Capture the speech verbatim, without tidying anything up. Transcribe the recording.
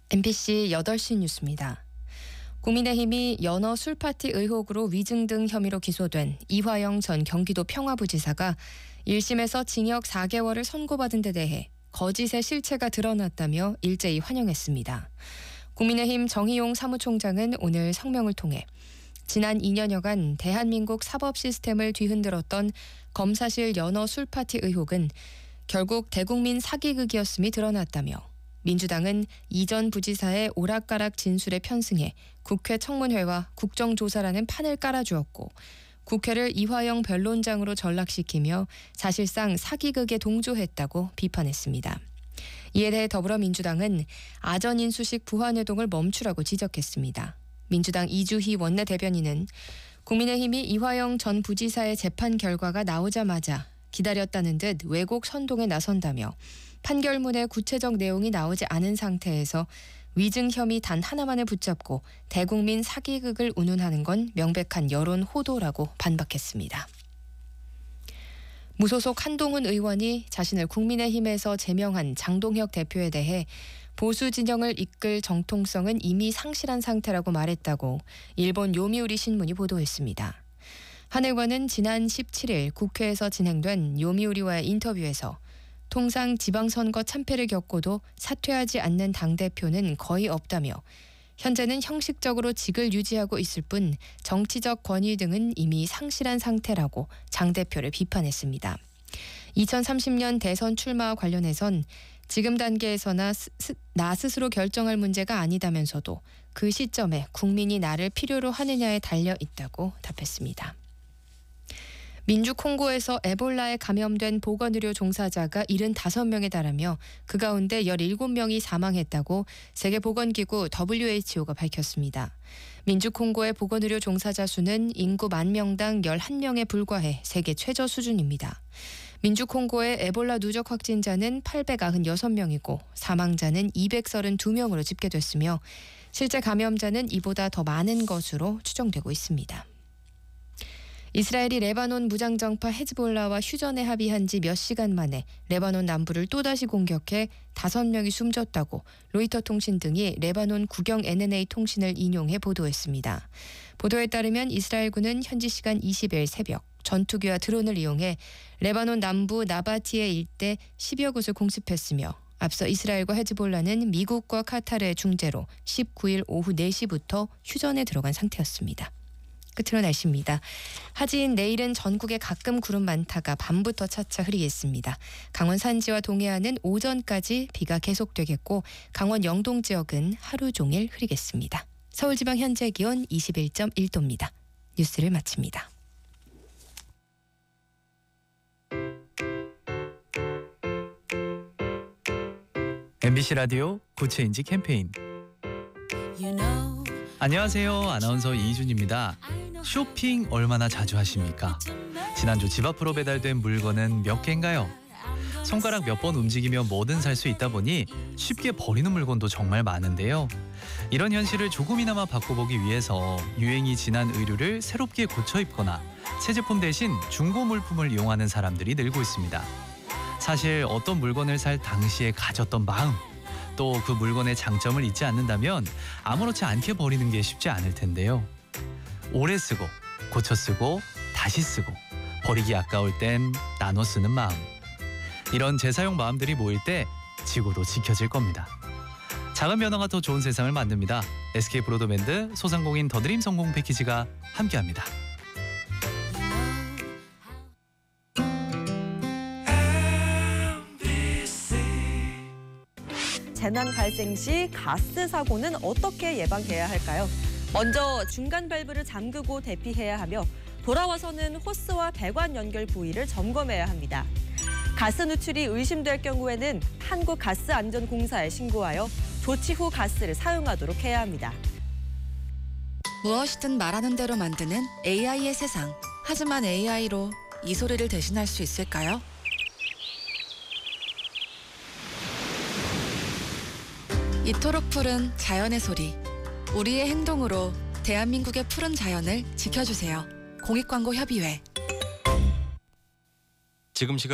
엠비씨 여덟 시 뉴스입니다. 국민의힘이 연어 술파티 의혹으로 위증 등 혐의로 기소된 이화영 전 경기도 평화부지사가 일 심에서 징역 사 개월을 선고받은 데 대해 거짓의 실체가 드러났다며 일제히 환영했습니다. 국민의힘 정의용 사무총장은 오늘 성명을 통해 지난 이 년여간 대한민국 사법 시스템을 뒤흔들었던 검사실 연어 술파티 의혹은 결국 대국민 사기극이었음이 드러났다며 민주당은 이전 부지사의 오락가락 진술에 편승해 국회 청문회와 국정조사라는 판을 깔아주었고 국회를 이화영 변론장으로 전락시키며 사실상 사기극에 동조했다고 비판했습니다. 이에 대해 더불어민주당은 아전인수식 부안회동을 멈추라고 지적했습니다. 민주당 이주희 원내대변인은 국민의힘이 이화영 전 부지사의 재판 결과가 나오자마자 기다렸다는 듯 왜곡 선동에 나선다며 판결문에 구체적 내용이 나오지 않은 상태에서 위증 혐의 단 하나만을 붙잡고 대국민 사기극을 운운하는 건 명백한 여론 호도라고 반박했습니다. 무소속 한동훈 의원이 자신을 국민의힘에서 제명한 장동혁 대표에 대해 보수 진영을 이끌 정통성은 이미 상실한 상태라고 말했다고 일본 요미우리 신문이 보도했습니다. 한 의원은 지난 십칠 일 국회에서 진행된 요미우리와의 인터뷰에서 통상 지방선거 참패를 겪고도 사퇴하지 않는 당대표는 거의 없다며 현재는 형식적으로 직을 유지하고 있을 뿐 정치적 권위 등은 이미 상실한 상태라고 장 대표를 비판했습니다. 이천삼십 년 대선 출마와 관련해선 지금 단계에서나 스, 스, 나 스스로 결정할 문제가 아니다면서도 그 시점에 국민이 나를 필요로 하느냐에 달려 있다고 답했습니다. 민주콩고에서 에볼라에 감염된 보건의료 종사자가 칠십오 명에 달하며 그 가운데 열일곱 명이 사망했다고 세계보건기구 더블유에이치오가 밝혔습니다. 민주콩고의 보건의료 종사자 수는 인구 만 명당 열한 명에 불과해 세계 최저 수준입니다. 민주콩고의 에볼라 누적 확진자는 팔백구십육 명이고 사망자는 이백삼십이 명으로 집계됐으며 실제 감염자는 이보다 더 많은 것으로 추정되고 있습니다. 이스라엘이 레바논 무장정파 헤즈볼라와 휴전에 합의한 지 몇 시간 만에 레바논 남부를 또다시 공격해 다섯 명이 숨졌다고 로이터 통신 등이 레바논 국영 엔엔에이 통신을 인용해 보도했습니다. 보도에 따르면 이스라엘군은 현지 시간 이십 일 새벽 전투기와 드론을 이용해 레바논 남부 나바티에 일대 십여 곳을 공습했으며 앞서 이스라엘과 헤즈볼라는 미국과 카타르의 중재로 십구 일 오후 네 시부터 휴전에 들어간 상태였습니다. 끝으로 날씨입니다. 하지인 내일은 전국에 가끔 구름 많다가 밤부터 차차 흐리겠습니다. 강원 산지와 동해안은 오전까지 비가 계속되겠고 강원 영동 지역은 하루 종일 흐리겠습니다. 서울지방 현재 기온 이십일 점 일 도입니다. 뉴스를 마칩니다. 엠비씨 라디오 구체인지 캠페인. You know, 안녕하세요. 아나운서 이희준입니다. 쇼핑 얼마나 자주 하십니까? 지난주 집 앞으로 배달된 물건은 몇 개인가요? 손가락 몇 번 움직이며 뭐든 살 수 있다 보니 쉽게 버리는 물건도 정말 많은데요. 이런 현실을 조금이나마 바꿔보기 위해서 유행이 지난 의류를 새롭게 고쳐 입거나 새 제품 대신 중고 물품을 이용하는 사람들이 늘고 있습니다. 사실 어떤 물건을 살 당시에 가졌던 마음, 또 그 물건의 장점을 잊지 않는다면 아무렇지 않게 버리는 게 쉽지 않을 텐데요. 오래 쓰고 고쳐 쓰고 다시 쓰고 버리기 아까울 땐 나눠 쓰는 마음. 이런 재사용 마음들이 모일 때 지구도 지켜질 겁니다. 작은 변화가 더 좋은 세상을 만듭니다. 에스케이 브로드밴드 소상공인 더드림 성공 패키지가 함께합니다. 재난 발생 시 가스 사고는 어떻게 예방해야 할까요? 먼저 중간 밸브를 잠그고 대피해야 하며 돌아와서는 호스와 배관 연결 부위를 점검해야 합니다. 가스 누출이 의심될 경우에는 한국가스안전공사에 신고하여 조치 후 가스를 사용하도록 해야 합니다. 무엇이든 말하는 대로 만드는 에이아이의 세상. 하지만 에이아이로 이 소리를 대신할 수 있을까요? 이토록 푸른 자연의 소리. 우리의 행동으로 대한민국의 푸른 자연을 지켜주세요. 공익광고협의회. 지금 시각